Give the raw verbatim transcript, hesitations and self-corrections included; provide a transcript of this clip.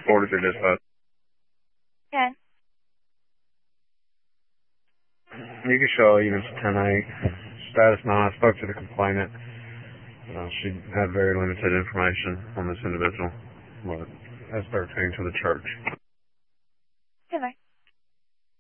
forty-three dispatch. Okay. You can show units ten eight. Status nine. I spoke to the complainant. Uh, she had very limited information on this individual. But S thirteen to the church.